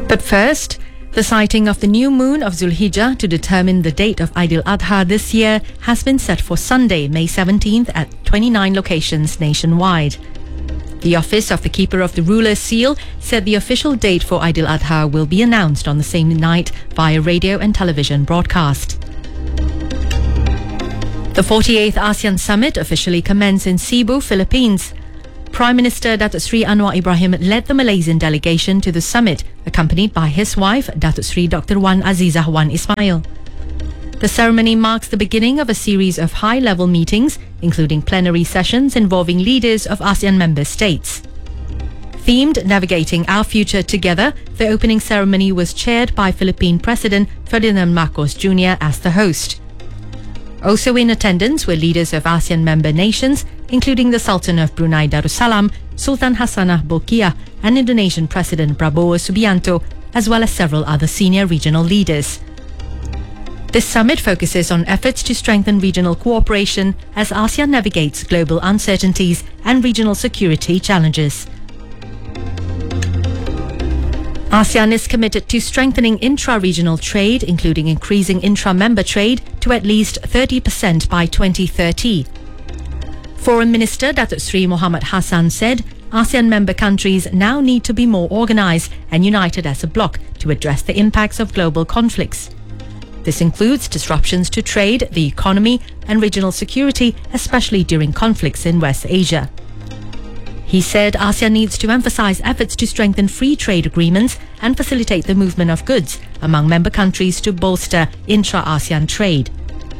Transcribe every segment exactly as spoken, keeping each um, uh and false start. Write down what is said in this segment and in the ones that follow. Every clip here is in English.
But first, the sighting of the new moon of Zulhijjah to determine the date of Eid al-Adha this year has been set for Sunday, May seventeenth at twenty-nine locations nationwide. The office of the Keeper of the Ruler's Seal said the official date for Eid al-Adha will be announced on the same night via radio and television broadcast. The forty-eighth ASEAN Summit officially commenced in Cebu, Philippines. Prime Minister Datuk Sri Anwar Ibrahim led the Malaysian delegation to the summit, accompanied by his wife, Datuk Sri Doctor Wan Azizah Wan Ismail. The ceremony marks the beginning of a series of high-level meetings, including plenary sessions involving leaders of ASEAN member states. Themed Navigating Our Future Together, the opening ceremony was chaired by Philippine President Ferdinand Marcos Junior as the host. Also in attendance were leaders of ASEAN member nations, including the Sultan of Brunei Darussalam, Sultan Hassanah Bolkiah, and Indonesian President Prabowo Subianto, as well as several other senior regional leaders. This summit focuses on efforts to strengthen regional cooperation as ASEAN navigates global uncertainties and regional security challenges. ASEAN is committed to strengthening intra-regional trade, including increasing intra-member trade to at least thirty percent by twenty thirty. Foreign Minister Datuk Sri Mohamad Hassan said ASEAN member countries now need to be more organised and united as a bloc to address the impacts of global conflicts. This includes disruptions to trade, the economy and regional security, especially during conflicts in West Asia. He said ASEAN needs to emphasize efforts to strengthen free trade agreements and facilitate the movement of goods among member countries to bolster intra-ASEAN trade.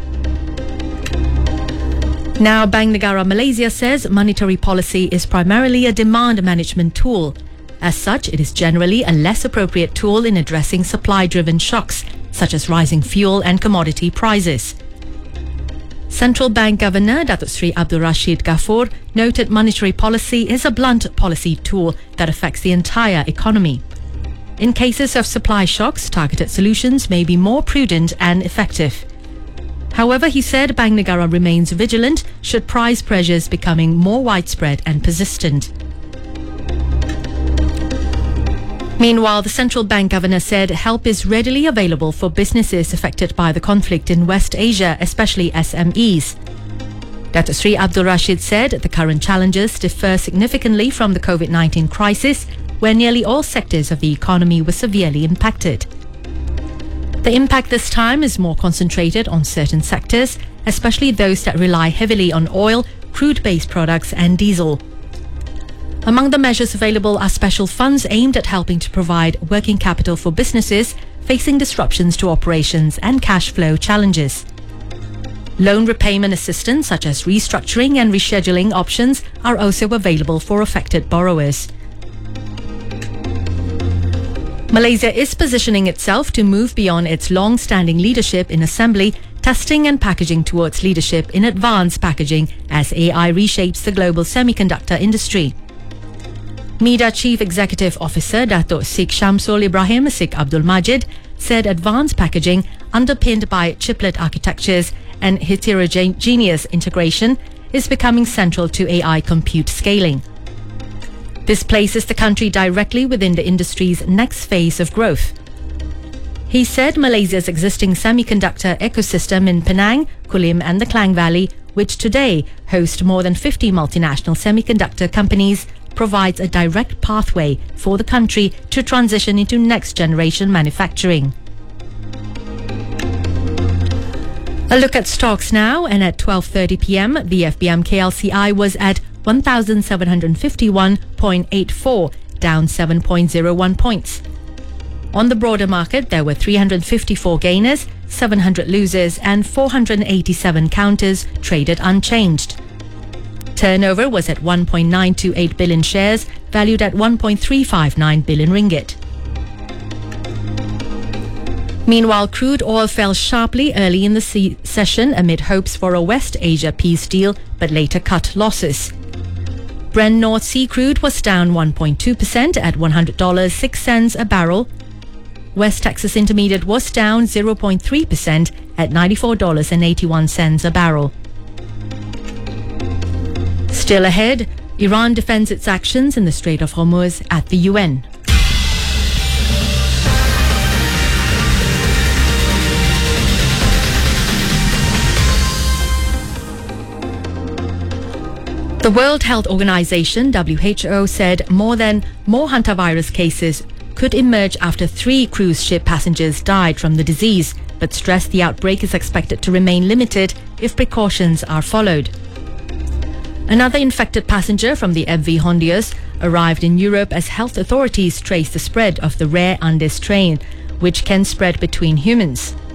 Now, Bank Negara Malaysia says monetary policy is primarily a demand management tool. As such, it is generally a less appropriate tool in addressing supply-driven shocks, such as rising fuel and commodity prices. Central Bank Governor Datuk Sri Abdul Rashid Ghaffur noted monetary policy is a blunt policy tool that affects the entire economy. In cases of supply shocks, targeted solutions may be more prudent and effective. However, he said Bank Negara remains vigilant should price pressures becoming more widespread and persistent. Meanwhile, the central bank governor said help is readily available for businesses affected by the conflict in West Asia, especially S M Es. Datuk Sri Abdul Rashid said the current challenges differ significantly from the COVID nineteen crisis, where nearly all sectors of the economy were severely impacted. The impact this time is more concentrated on certain sectors, especially those that rely heavily on oil, crude-based products and diesel. Among the measures available are special funds aimed at helping to provide working capital for businesses facing disruptions to operations and cash flow challenges. Loan repayment assistance such as restructuring and rescheduling options are also available for affected borrowers. Malaysia is positioning itself to move beyond its long-standing leadership in assembly, testing and packaging towards leadership in advanced packaging as A I reshapes the global semiconductor industry. MIDA Chief Executive Officer Datuk Sheikh Shamsul Ibrahim Sheikh Abdul Majid said advanced packaging, underpinned by chiplet architectures and heterogeneous integration, is becoming central to A I compute scaling. This places the country directly within the industry's next phase of growth. He said Malaysia's existing semiconductor ecosystem in Penang, Kulim and the Klang Valley, which today host more than fifty multinational semiconductor companies, provides a direct pathway for the country to transition into next-generation manufacturing. A look at stocks now, and at twelve thirty p m, the F B M K L C I was at one thousand seven hundred fifty-one point eight four, down seven point zero one points. On the broader market, there were three hundred fifty-four gainers, seven hundred losers and four hundred eighty-seven counters traded unchanged. Turnover was at one point nine two eight billion shares, valued at one point three five nine billion ringgit. Meanwhile, crude oil fell sharply early in the se- session amid hopes for a West Asia peace deal, but later cut losses. Brent North Sea crude was down one point two percent at one hundred dollars and six cents a barrel. West Texas Intermediate was down zero point three percent at ninety-four dollars and eighty-one cents a barrel. Still ahead, Iran defends its actions in the Strait of Hormuz at the U N. The World Health Organization, W H O, said more than more hantavirus cases could emerge after three cruise ship passengers died from the disease, but stressed the outbreak is expected to remain limited if precautions are followed. Another infected passenger from the M V Hondius arrived in Europe as health authorities trace the spread of the rare Andes strain, which can spread between humans.